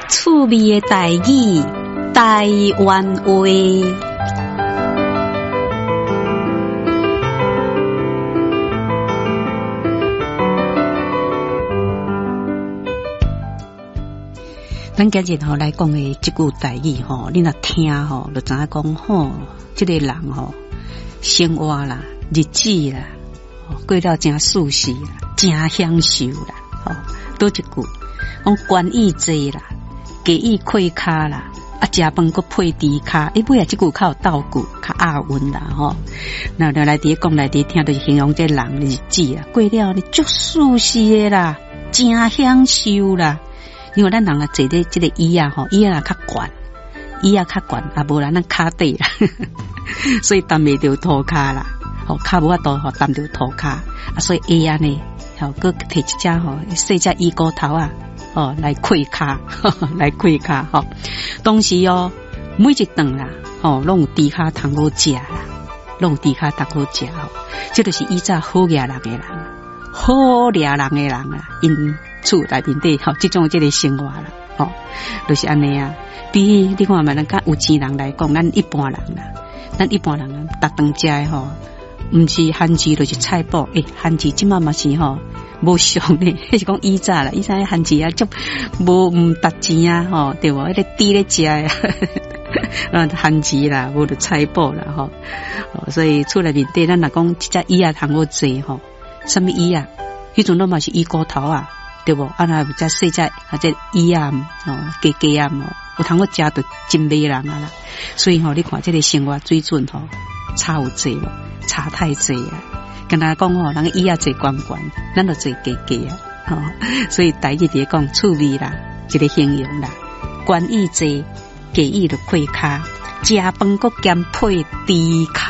趣味的台语，台湾话。咱今日来讲的这句台语你若听就知影讲这个人生活啦、日子啦，过了真舒适啦、真享受啦，多一句讲关意济啦，给伊开卡啦，食饭搁配猪卡，尾仔这句较有道具，较押韵啦那来伫讲来伫听，就是形容这人日子啦，过了你足舒适的啦，真享受啦。因为咱人坐在这个椅啊椅啊较悬，椅啊较悬，也无咱卡底啦，所以担袂着涂骹啦，骹无法度担着涂骹，所以椅啊呢，搁摕一只细只椅骨头啊，来开骹，来开骹当时每一顿啦，拢有猪骹通好食啦，拢有猪骹通好食这就是以前好野人的人，好掠人的人啊，因厝内面底这种这个生活啦，就是安尼啊。比你看嘛，咱甲有钱人来讲，咱一般人啦，咱一般人逐顿食的毋是番薯就是菜脯，番薯即嘛嘛是无上呢，迄是讲以前啦，以前番薯啊，足无值钱啊，对无？迄个猪咧食啊，番薯啦，无就菜脯啦，所以厝内面底咱若讲一只椅啊，通好坐什么椅啊？迄阵拢嘛是椅骨头啊。对不？那有只细只这椅啊，鸡鸡啊，有通好食到真美人啊啦。所以你看这个生活水准差有济无？差太济啊！跟大家讲人椅啊坐悬悬，咱就坐鸡鸡啊。所以台语伫讲趣味啦，一个形容啦，关意济，鸡椅就开骹，食饭搁兼配猪骹。